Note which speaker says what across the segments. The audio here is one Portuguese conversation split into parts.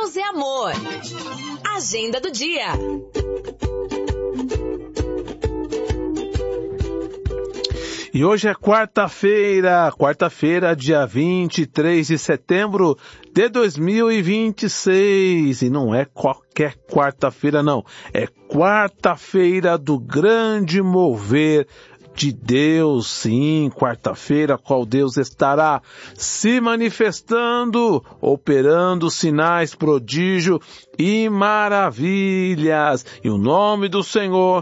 Speaker 1: Deus é amor. Agenda do dia.
Speaker 2: E hoje é quarta-feira, dia 23 de setembro de 2026. E não é qualquer quarta-feira, não. É quarta-feira do grande mover de Deus, sim, quarta-feira, qual Deus estará se manifestando, operando sinais, prodígio e maravilhas. E o nome do Senhor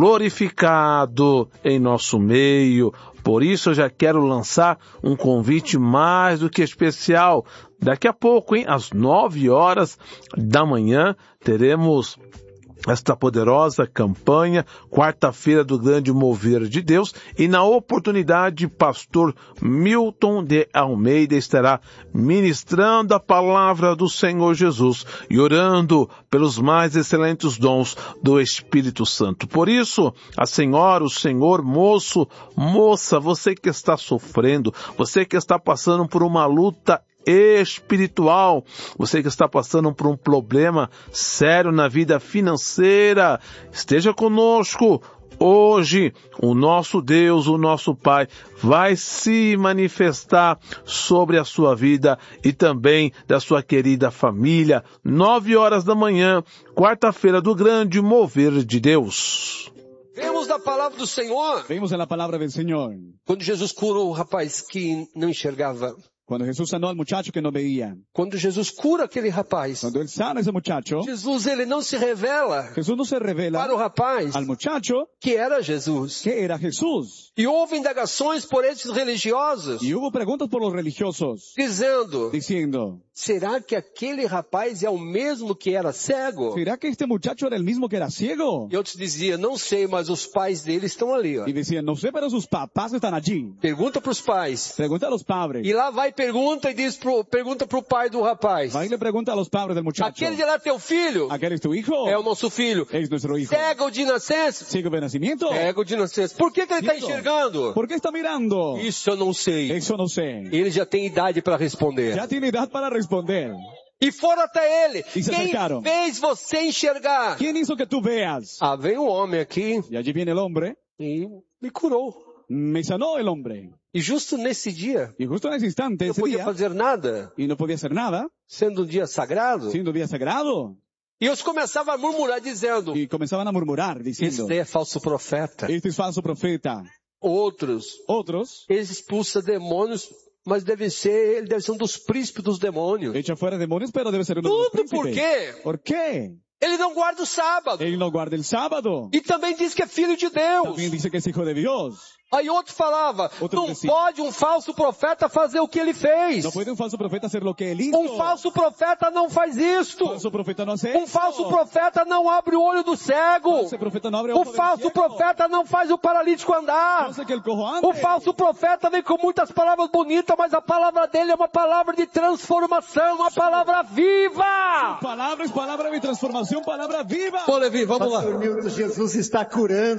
Speaker 2: glorificado em nosso meio. Por isso eu já quero lançar um convite mais do que especial. Daqui a pouco, às 9 horas da manhã, teremos esta poderosa campanha, quarta-feira do grande mover de Deus, e na oportunidade, pastor Milton de Almeida estará ministrando a palavra do Senhor Jesus e orando pelos mais excelentes dons do Espírito Santo. Por isso, a senhora, o senhor, moço, moça, você que está sofrendo, você que está passando por uma luta espiritual, você que está passando por um problema sério na vida financeira, esteja conosco. Hoje, o nosso Deus, o nosso Pai, vai se manifestar sobre a sua vida e também da sua querida família. 9 horas da manhã, quarta-feira do grande mover de Deus.
Speaker 3: Vemos da palavra do Senhor.
Speaker 4: Vemos a palavra do Senhor.
Speaker 3: Quando Jesus curou o rapaz que não enxergava.
Speaker 4: Quando Jesus sanou al muchacho que não veía.
Speaker 3: Quando Jesus cura aquele rapaz.
Speaker 4: Quando ele sana esse muchacho.
Speaker 3: Jesus, ele não se revela.
Speaker 4: Jesus não se revela
Speaker 3: para o rapaz.
Speaker 4: Al muchacho.
Speaker 3: Que era Jesus.
Speaker 4: Que era Jesus.
Speaker 3: E houve indagações por esses religiosos.
Speaker 4: E houve perguntas por los religiosos.
Speaker 3: Dizendo. Será que aquele rapaz é o mesmo que era cego?
Speaker 4: Será que este muchacho era o mesmo que era ciego?
Speaker 3: E outros diziam, não sei, mas os pais dele estão ali. Ó.
Speaker 4: E diziam, não sei, mas os papás estão allí.
Speaker 3: Pergunta para os pais.
Speaker 4: Pergunta a los padres.
Speaker 3: E lá vai pergunta e diz pergunta para o pai do rapaz.
Speaker 4: Vai e le pergunta a los padres del muchacho.
Speaker 3: Aquele de lá é teu filho?
Speaker 4: Aquele é teu hijo?
Speaker 3: É o nosso filho.
Speaker 4: É nosso hijo.
Speaker 3: Cego de nascença?
Speaker 4: Cego de nascimento?
Speaker 3: Cego de nascença. Por que ele está enxergando?
Speaker 4: Por que está mirando?
Speaker 3: Isso eu não sei.
Speaker 4: Isso eu não sei.
Speaker 3: Ele já tem idade para responder.
Speaker 4: Já tem idade para responder.
Speaker 3: E foram até ele.
Speaker 4: E se acercaram.
Speaker 3: Quem fez você enxergar?
Speaker 4: Quem hizo que tu veas?
Speaker 3: Ah, veio um homem aqui.
Speaker 4: E allí viene el hombre.
Speaker 3: E me curou.
Speaker 4: Me sanó el hombre.
Speaker 3: E justo nesse dia.
Speaker 4: E justo nesse instante,
Speaker 3: não podia fazer nada.
Speaker 4: E não podia fazer nada.
Speaker 3: Sendo um dia sagrado.
Speaker 4: Sendo um dia sagrado.
Speaker 3: E eles começavam a murmurar dizendo.
Speaker 4: E começavam a murmurar dizendo.
Speaker 3: Este é falso profeta.
Speaker 4: Este é falso profeta.
Speaker 3: Outros. Eles expulsam demônios. Mas ele deve ser um dos príncipes dos demônios.
Speaker 4: Echa fora demônios, pero deve ser um dos príncipes.
Speaker 3: Por quê?
Speaker 4: Por quê?
Speaker 3: Ele não guarda o sábado.
Speaker 4: Ele não guarda o sábado.
Speaker 3: E também diz que é filho de Deus.
Speaker 4: Também diz que é filho de Deus.
Speaker 3: Aí outro falava, não pode um falso profeta fazer o que ele fez.
Speaker 4: Não pode um falso profeta fazer o que ele hizo.
Speaker 3: Um falso profeta não faz isto.
Speaker 4: Falso profeta não
Speaker 3: um falso profeta não abre o olho do cego. O falso profeta não faz o paralítico andar. O falso profeta vem com muitas palavras bonitas, mas a palavra dele é uma palavra de transformação, uma palavra viva.
Speaker 4: Palavras de transformação, palavra viva.
Speaker 3: Pô, Levi, vamos lá.
Speaker 5: Pastor Milton, Jesus está curando.